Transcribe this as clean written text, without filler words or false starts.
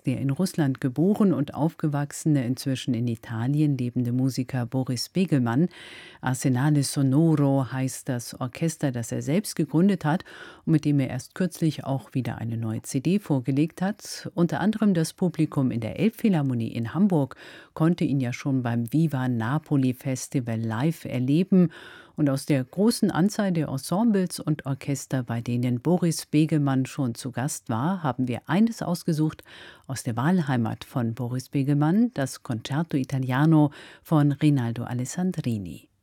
ist der in Russland geboren und aufgewachsene, inzwischen in Italien lebende Musiker Boris Begelmann. Arsenale Sonoro heißt das Orchester, das er selbst gegründet hat und mit dem er erst kürzlich auch wieder eine neue CD vorgelegt hat. Unter anderem das Publikum in der Elbphilharmonie in Hamburg konnte ihn ja schon beim Viva Napoli Festival live erleben. Und aus der großen Anzahl der Ensembles und Orchester, bei denen Boris Begelmann schon zu Gast war, haben wir eines ausgesucht aus der Wahlheimat von Boris Begelmann, das Concerto Italiano von Rinaldo Alessandrini.